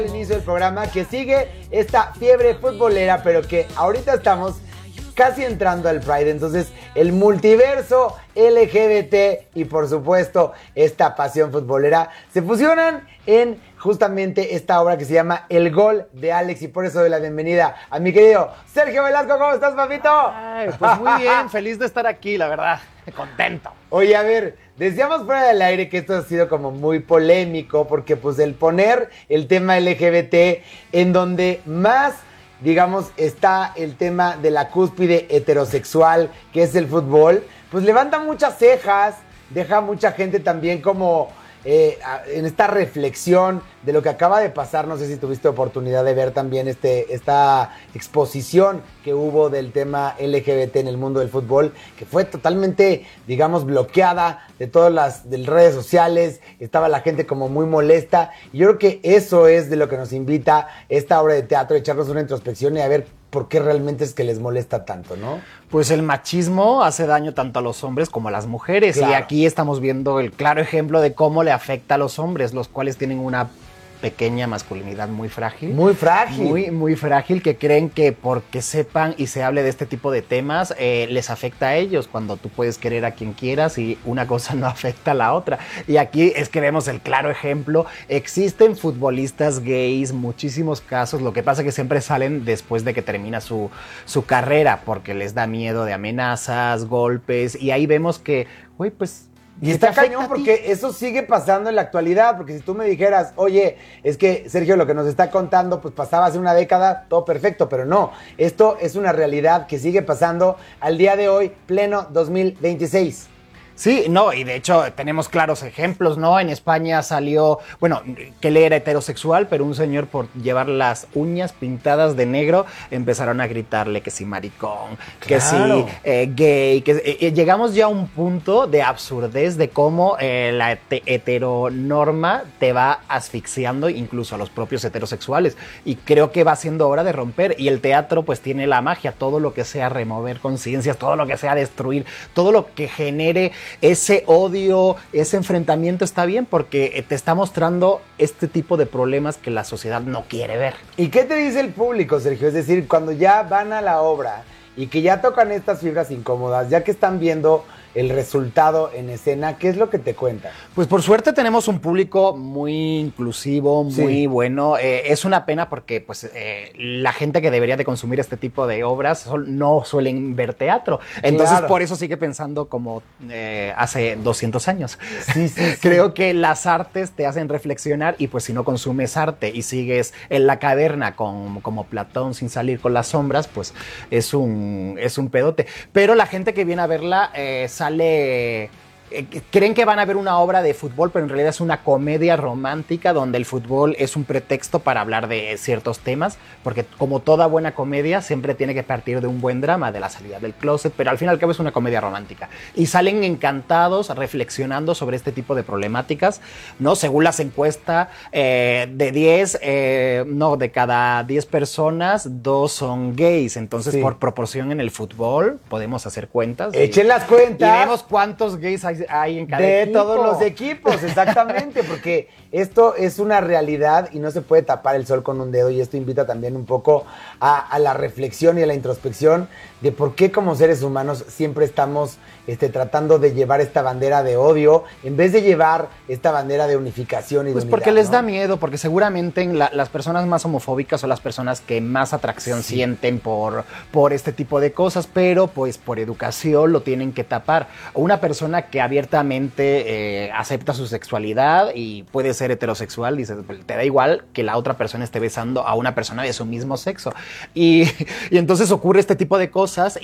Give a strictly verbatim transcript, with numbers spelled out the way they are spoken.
Al inicio del programa que sigue esta fiebre futbolera, pero que ahorita estamos casi entrando al Pride, entonces el multiverso L G B T y por supuesto esta pasión futbolera se fusionan en justamente esta obra que se llama El Gol de Alex, y por eso doy la bienvenida a mi querido Sergio Velasco. ¿Cómo estás, papito? Ay, pues muy bien, feliz de estar aquí, la verdad, contento. Oye, a ver, decíamos fuera del aire que esto ha sido como muy polémico, porque pues el poner el tema L G B T en donde más, digamos, está el tema de la cúspide heterosexual, que es el fútbol, pues levanta muchas cejas, deja mucha gente también como eh, en esta reflexión de lo que acaba de pasar. No sé si tuviste oportunidad de ver también este, esta exposición que hubo del tema L G B T en el mundo del fútbol, que fue totalmente, digamos, bloqueada de todas las de redes sociales. Estaba la gente como muy molesta, y yo creo que eso es de lo que nos invita esta obra de teatro, echarnos una introspección y a ver por qué realmente es que les molesta tanto, ¿no? Pues el machismo hace daño tanto a los hombres como a las mujeres, claro. Y aquí estamos viendo el claro ejemplo de cómo le afecta a los hombres, los cuales tienen una pequeña masculinidad muy frágil. Muy frágil. Muy, muy frágil, que creen que porque sepan y se hable de este tipo de temas, eh, les afecta a ellos, cuando tú puedes querer a quien quieras y una cosa no afecta a la otra. Y aquí es que vemos el claro ejemplo. Existen futbolistas gays, muchísimos casos, lo que pasa es que siempre salen después de que termina su, su carrera, porque les da miedo de amenazas, golpes, y ahí vemos que, güey, pues... Y está cañón porque eso sigue pasando en la actualidad, porque si tú me dijeras, oye, es que Sergio lo que nos está contando, pues pasaba hace una década, todo perfecto, pero no, esto es una realidad que sigue pasando al día de hoy, pleno dos mil veintiséis. Sí, no, y de hecho tenemos claros ejemplos, ¿no? En España salió, bueno, que él era heterosexual, pero un señor por llevar las uñas pintadas de negro empezaron a gritarle que sí maricón, que claro. sí eh, gay, que eh, llegamos ya a un punto de absurdez de cómo eh, la heteronorma te va asfixiando incluso a los propios heterosexuales, y creo que va siendo hora de romper, y el teatro pues tiene la magia, todo lo que sea remover conciencias, todo lo que sea destruir, todo lo que genere ese odio, ese enfrentamiento está bien, porque te está mostrando este tipo de problemas que la sociedad no quiere ver. ¿Y qué te dice el público, Sergio? Es decir, cuando ya van a la obra y que ya tocan estas fibras incómodas, ya que están viendo el resultado en escena, ¿qué es lo que te cuentan? Pues por suerte tenemos un público muy inclusivo, muy sí. bueno. Eh, es una pena porque pues eh, la gente que debería de consumir este tipo de obras son, no suelen ver teatro. Entonces claro. Por eso sigue pensando como eh, hace doscientos años. Sí, sí, sí. Creo que las artes te hacen reflexionar, y pues si no consumes arte y sigues en la caverna con, como Platón sin salir con las sombras, pues es un, es un pedote. Pero la gente que viene a verla eh, sale... Eh, creen que van a ver una obra de fútbol, pero en realidad es una comedia romántica donde el fútbol es un pretexto para hablar de ciertos temas, porque como toda buena comedia siempre tiene que partir de un buen drama, de la salida del closet, pero al fin y al cabo es una comedia romántica, y salen encantados reflexionando sobre este tipo de problemáticas, ¿no? Según las encuestas, eh, de diez, eh, no, de cada diez personas, dos son gays, entonces sí. Por proporción en el fútbol podemos hacer cuentas. Echen y, las cuentas. Y vemos cuántos gays hay hay en cada de equipo. todos los equipos, exactamente, porque esto es una realidad y no se puede tapar el sol con un dedo, y esto invita también un poco a, a la reflexión y a la introspección de por qué como seres humanos siempre estamos este, tratando de llevar esta bandera de odio en vez de llevar esta bandera de unificación y pues de unidad. Pues porque les ¿no? da miedo, porque seguramente la, las personas más homofóbicas son las personas que más atracción sí. sienten por, por este tipo de cosas, pero pues por educación lo tienen que tapar. Una persona que abiertamente eh, acepta su sexualidad y puede ser heterosexual, dices, te da igual que la otra persona esté besando a una persona de su mismo sexo. Y, y entonces ocurre este tipo de cosas.